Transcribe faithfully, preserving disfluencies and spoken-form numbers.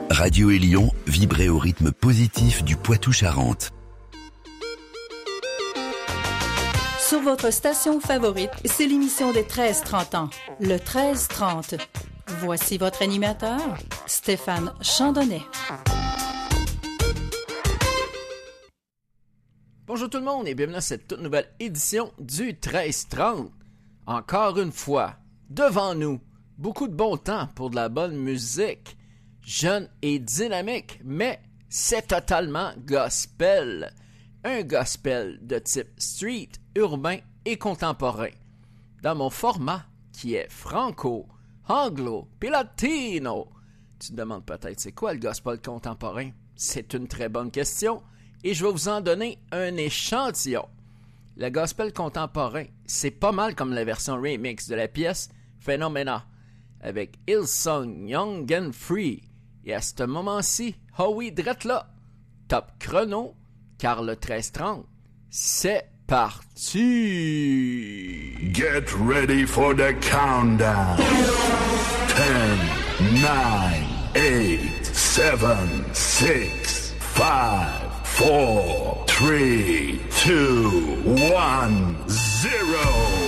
Radio Élion, vibrez au rythme positif du Poitou-Charentes. Sur votre station favorite, c'est l'émission des treize trente ans, le treize trente. Voici votre animateur, Stéphane Chandonnet. Bonjour tout le monde et bienvenue à cette toute nouvelle édition du treize trente. Encore une fois, devant nous, beaucoup de bon temps pour de la bonne musique, jeune et dynamique, mais c'est totalement gospel. Un gospel de type street, urbain et contemporain. Dans mon format qui est franco, anglo, puis latino. Tu te demandes peut-être c'est quoi le gospel contemporain? C'est une très bonne question et je vais vous en donner un échantillon. Le gospel contemporain, c'est pas mal comme la version remix de la pièce Phenomena avec Hillsong Young and Free. Et à ce moment-ci, oh oui, drette là, top chrono, car le treize trente, c'est parti! Get ready for the countdown. ten, nine, eight, seven, six, five, four, three, two, one, zero.